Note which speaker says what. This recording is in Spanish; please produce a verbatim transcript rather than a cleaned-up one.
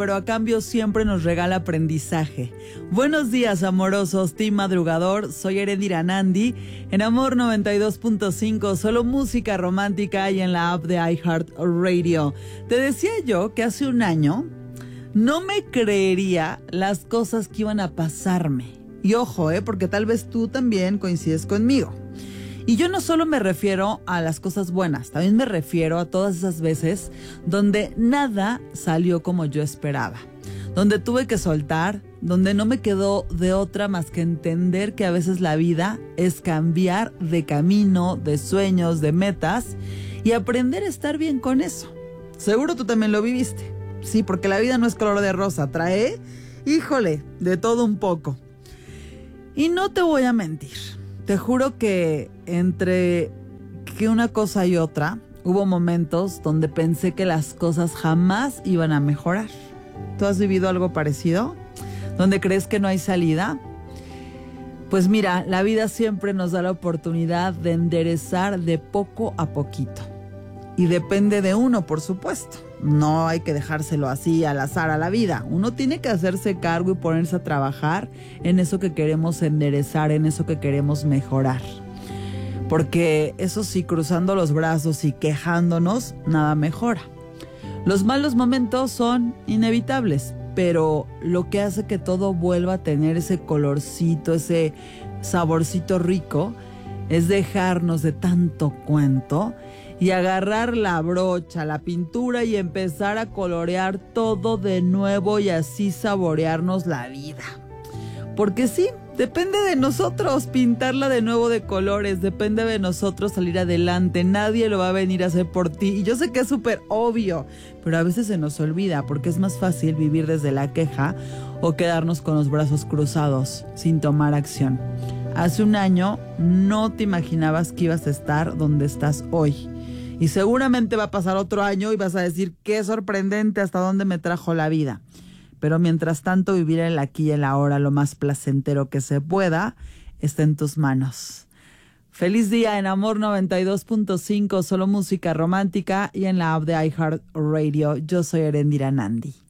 Speaker 1: pero a cambio siempre nos regala aprendizaje. Buenos días, amorosos, team madrugador. Soy Erendira Nandi, en Amor noventa y dos punto cinco, solo música romántica, y en la app de iHeartRadio. Te decía yo que hace un año no me creería las cosas que iban a pasarme. Y ojo, eh, porque tal vez tú también coincides conmigo. Y yo no solo me refiero a las cosas buenas, también me refiero a todas esas veces donde nada salió como yo esperaba, donde tuve que soltar, donde no me quedó de otra más que entender que a veces la vida es cambiar de camino, de sueños, de metas, y aprender a estar bien con eso. Seguro tú también lo viviste. Sí, porque la vida no es color de rosa, trae, híjole, de todo un poco. Y no te voy a mentir. Te juro que entre que una cosa y otra, hubo momentos donde pensé que las cosas jamás iban a mejorar. ¿Tú has vivido algo parecido? ¿Donde crees que no hay salida? Pues mira, la vida siempre nos da la oportunidad de enderezar de poco a poquito. Y depende de uno, por supuesto. No hay que dejárselo así al azar a la vida. Uno tiene que hacerse cargo y ponerse a trabajar en eso que queremos enderezar, en eso que queremos mejorar. Porque eso sí, cruzando los brazos y quejándonos, nada mejora. Los malos momentos son inevitables, pero lo que hace que todo vuelva a tener ese colorcito, ese saborcito rico, es dejarnos de tanto cuento y agarrar la brocha, la pintura y empezar a colorear todo de nuevo y así saborearnos la vida. Porque sí, depende de nosotros pintarla de nuevo de colores, depende de nosotros salir adelante, nadie lo va a venir a hacer por ti. Y yo sé que es súper obvio, pero a veces se nos olvida porque es más fácil vivir desde la queja o quedarnos con los brazos cruzados sin tomar acción. Hace un año no te imaginabas que ibas a estar donde estás hoy. Y seguramente va a pasar otro año y vas a decir, qué sorprendente hasta dónde me trajo la vida. Pero mientras tanto, vivir el aquí y el ahora lo más placentero que se pueda está en tus manos. Feliz día en Amor noventa y dos punto cinco, solo música romántica, y en la app de iHeartRadio. Yo soy Erendira Nandi.